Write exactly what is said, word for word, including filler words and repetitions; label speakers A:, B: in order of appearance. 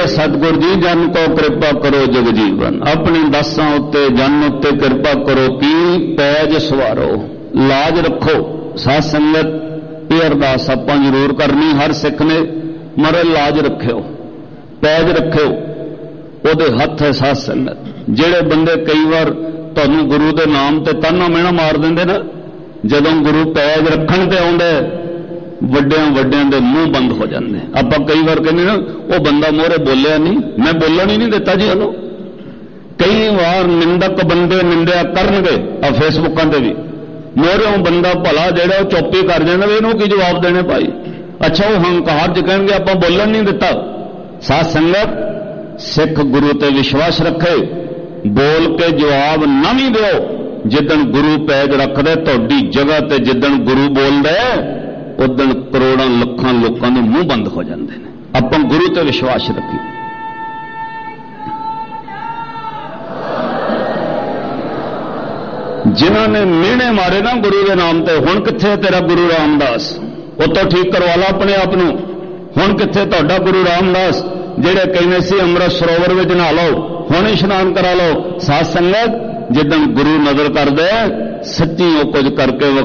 A: सतगुर जी जन को कृपा करो जग जीवन, अपने दासां उत्ते जन उत्ते कृपा करो की पैज सवारो। लाज रखो साध संगत, ये अरदास आपां जरूर करनी हर सिख ने। मरे लाज रखियो, पैज रखियो, ਉਹਦੇ हथ है साध संगत। ਜਿਹੜੇ ਬੰਦੇ कई बार ਤੁਹਾਨੂੰ गुरु के नाम ते ताना मेहना मार देंगे ना, जदों गुरु पैज रखण ते आउंदा ਵੱਡਿਆਂ ਵੱਡਿਆਂ ਦੇ ਮੂੰਹ ਬੰਦ ਹੋ ਜਾਂਦੇ। ਆਪਾਂ ਕਈ ਵਾਰ ਕਹਿੰਦੇ ਨਾ ਉਹ ਬੰਦਾ ਮੋਹਰੇ ਬੋਲਿਆ ਨਹੀਂ, ਮੈਂ ਬੋਲਣ ਹੀ ਨਹੀਂ ਦਿੱਤਾ ਜੀ ਉਹਨੂੰ। ਕਈ ਵਾਰ ਨਿੰਦਕ ਬੰਦੇ ਨਿੰਦਿਆ ਕਰਨਗੇ ਆ ਫੇਸਬੁੱਕਾਂ ਤੇ ਵੀ, ਮੋਹਰਿਓਂ ਬੰਦਾ ਭਲਾ ਜਿਹੜਾ ਉਹ ਚੁੱਪ ਹੀ ਕਰ ਜਾਂਦਾ ਵੀ ਇਹਨੂੰ ਕੀ ਜਵਾਬ ਦੇਣੇ ਭਾਈ। ਅੱਛਾ ਉਹ ਹੰਕਾਰ ਚ ਕਹਿਣਗੇ ਆਪਾਂ ਬੋਲਣ ਨਹੀਂ ਦਿੱਤਾ। ਸਾਧ ਸੰਗਤ ਸਿੱਖ ਗੁਰੂ ਤੇ ਵਿਸ਼ਵਾਸ ਰੱਖੇ, ਬੋਲ ਕੇ ਜਵਾਬ ਨਾ ਵੀ ਦਿਓ। ਜਿੱਦਣ ਗੁਰੂ ਪੈਜ ਰੱਖਦਾ ਤੁਹਾਡੀ ਜਗ੍ਹਾ ਤੇ, ਜਿੱਦਣ ਗੁਰੂ ਬੋਲਦਾ उदन करोड़ों लखां लोगों के मुंह बंद हो जाते हैं। आप गुरु ते विश्वास रखिए। जिन्होंने मेहने मारे ना गुरु के नाम ते, हुण कित्थे तेरा गुरु रामदास? वो तो ठीक करवा ला अपने आप नूं। हुण कित्थे तुहाडा गुरु रामदास जिहड़े कहने सी अमृत सरोवर विच नहा लो, हुण इशनान करा लो। साध संगत जिदन गुरु नजर करदे सच्ची वो कुछ करके